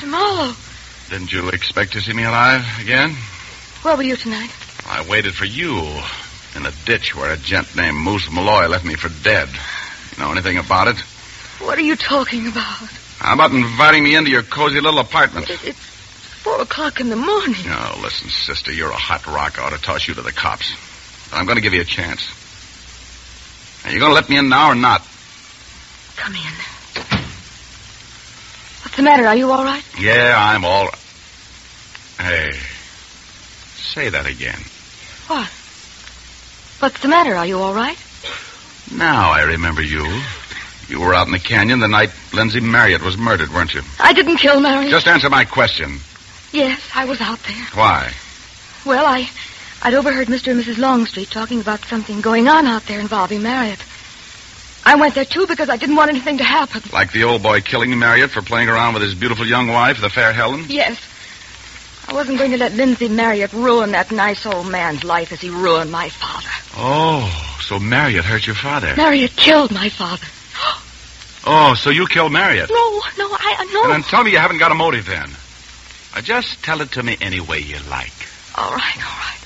Mr. Marlowe. Didn't you expect to see me alive again? Where were you tonight? I waited for you in a ditch where a gent named Moose Malloy left me for dead. You know anything about it? What are you talking about? How about inviting me into your cozy little apartment? It's 4 o'clock in the morning. Oh, listen, sister, you're a hot rock. I ought to toss you to the cops. But I'm going to give you a chance. Are you going to let me in now or not? Come in. What's the matter? Are you all right? Yeah, I'm all right. Hey, say that again. What? What's the matter? Are you all right? Now I remember you. You were out in the canyon the night Lindsay Marriott was murdered, weren't you? I didn't kill Marriott. Just answer my question. Yes, I was out there. Why? Well, I'd overheard Mr. and Mrs. Longstreet talking about something going on out there involving Marriott. I went there, too, because I didn't want anything to happen. Like the old boy killing Marriott for playing around with his beautiful young wife, the fair Helen? Yes. I wasn't going to let Lindsay Marriott ruin that nice old man's life as he ruined my father. Oh, so Marriott hurt your father. Marriott killed my father. Oh, so you killed Marriott? No. And then tell me you haven't got a motive then. Just tell it to me any way you like. All right.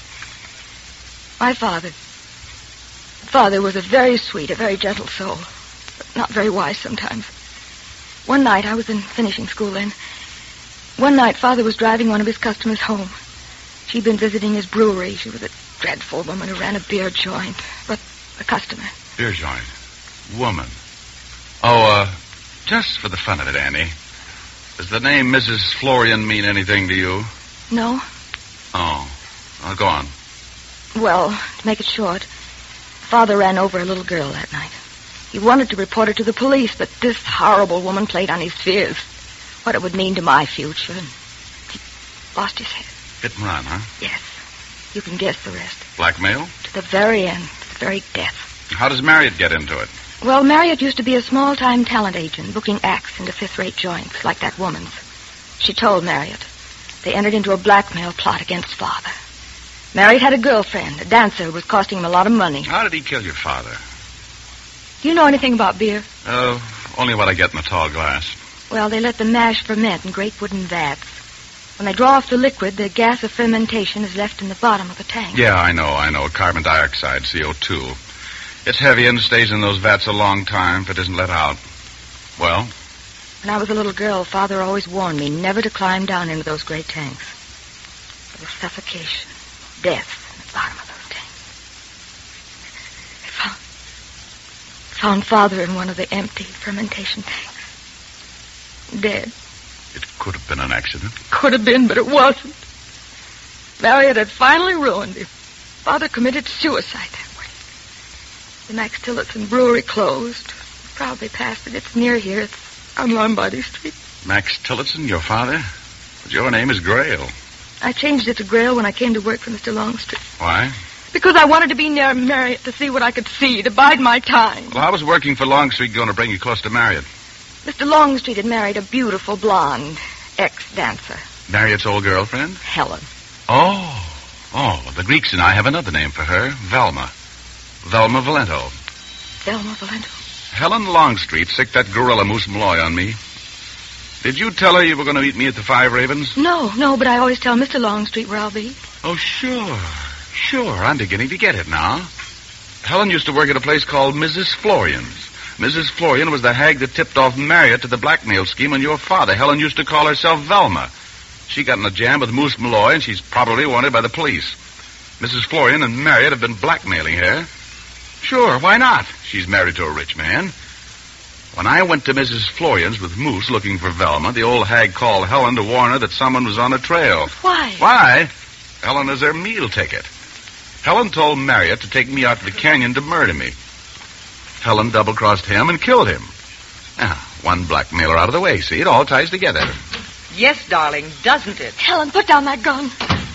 My father was a very sweet, a very gentle soul, but not very wise sometimes. One night, I was in finishing school then. One night, Father was driving one of his customers home. She'd been visiting his brewery. She was a dreadful woman who ran a beer joint, but a customer. Beer joint? Woman. Oh, just for the fun of it, Annie. Does the name Mrs. Florian mean anything to you? No. Oh. Well, go on. Well, to make it short, Father ran over a little girl that night. He wanted to report her to the police, but this horrible woman played on his fears. What it would mean to my future. And he lost his head. Hit and run, huh? Yes. You can guess the rest. Blackmail? To the very end. To the very death. How does Marriott get into it? Well, Marriott used to be a small-time talent agent, booking acts into fifth-rate joints, like that woman's. She told Marriott. They entered into a blackmail plot against Father. Marriott had a girlfriend, a dancer who was costing him a lot of money. How did he kill your father? Do you know anything about beer? Only what I get in a tall glass. Well, they let the mash ferment in great wooden vats. When they draw off the liquid, the gas of fermentation is left in the bottom of the tank. Yeah, I know. Carbon dioxide, CO2. It's heavy and stays in those vats a long time if it isn't let out. Well? When I was a little girl, Father always warned me never to climb down into those great tanks. There was suffocation, death in the bottom of those tanks. I found Father in one of the empty fermentation tanks. Dead. It could have been an accident. Could have been, but it wasn't. Marriott had finally ruined him. Father committed suicide that way. The Max Tillotson brewery closed. You probably passed it. It's near here. It's on Lombardy Street. Max Tillotson, your father? But your name is Grail. I changed it to Grail when I came to work for Mr. Longstreet. Why? Because I wanted to be near Marriott to see what I could see, to bide my time. Well, how was working for Longstreet going to bring you close to Marriott? Mr. Longstreet had married a beautiful blonde ex-dancer. Marriott's old girlfriend? Helen. Oh, the Greeks and I have another name for her, Velma. Velma Valento. Velma Valento? Helen Longstreet sicked that gorilla Moose Malloy on me. Did you tell her you were going to meet me at the Five Ravens? No, but I always tell Mr. Longstreet where I'll be. Oh, sure. I'm beginning to get it now. Helen used to work at a place called Mrs. Florian's. Mrs. Florian was the hag that tipped off Marriott to the blackmail scheme on your father. Helen used to call herself Velma. She got in a jam with Moose Malloy, and she's probably wanted by the police. Mrs. Florian and Marriott have been blackmailing her. Sure, why not? She's married to a rich man. When I went to Mrs. Florian's with Moose looking for Velma, the old hag called Helen to warn her that someone was on her trail. Why? Why? Helen is her meal ticket. Helen told Marriott to take me out to the canyon to murder me. Helen double-crossed him and killed him. Now, one blackmailer out of the way. See, it all ties together. Yes, darling, doesn't it? Helen, put down that gun.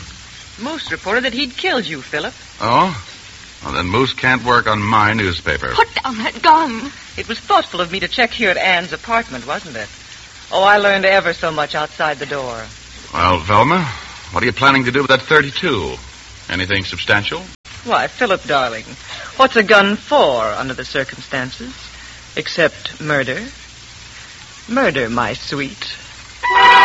Moose reported that he'd killed you, Philip. Oh? Well, then Moose can't work on my newspaper. Put down that gun. It was thoughtful of me to check here at Anne's apartment, wasn't it? Oh, I learned ever so much outside the door. Well, Velma, what are you planning to do with that 32? Anything substantial? Why, Philip, darling, what's a gun for under the circumstances? Except murder. Murder, my sweet.